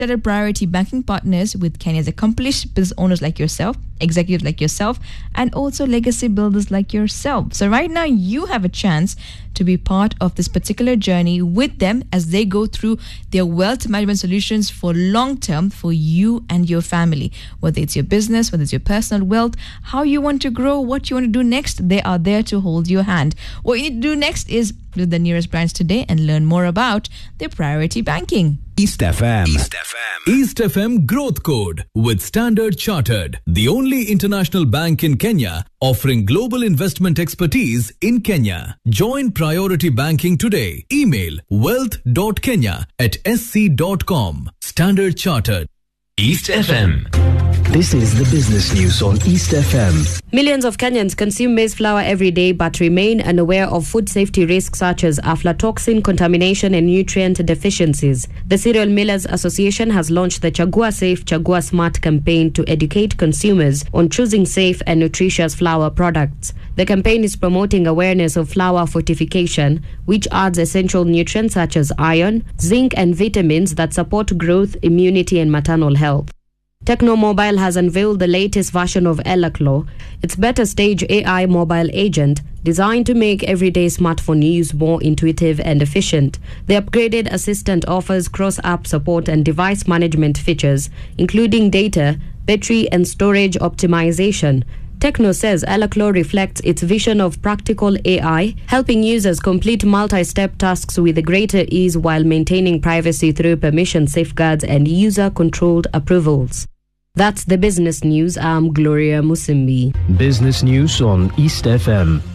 Started Priority Banking partners with Kenya's accomplished business owners like yourself, executives like yourself, and also legacy builders like yourself. So right now you have a chance to be part of this particular journey with them as they go through their wealth management solutions for long term for you and your family. Whether it's your business, whether it's your personal wealth, how you want to grow, what you want to do next, they are there to hold your hand. What you need to do next is visit the nearest branch today and learn more about their priority banking. East FM. East FM Growth Code with Standard Chartered, the only international bank in Kenya offering global investment expertise in Kenya. Join Priority Banking today. Email wealth.kenya@sc.com. Standard Chartered. East FM. This is the business news on East FM. Millions of Kenyans consume maize flour every day but remain unaware of food safety risks such as aflatoxin contamination and nutrient deficiencies. The Cereal Millers Association has launched the Chagua Safe, Chagua Smart campaign to educate consumers on choosing safe and nutritious flour products. The campaign is promoting awareness of flour fortification, which adds essential nutrients such as iron, zinc, and vitamins that support growth, immunity, and maternal health. Techno Mobile has unveiled the latest version of Elaclo, its better stage AI mobile agent designed to make everyday smartphone use more intuitive and efficient. The upgraded assistant offers cross-app support and device management features, including data, battery, and storage optimization. Techno says Elaclo reflects its vision of practical AI, helping users complete multi-step tasks with greater ease while maintaining privacy through permission safeguards and user-controlled approvals. That's the business news. I'm Gloria Musimbi. Business news on East FM.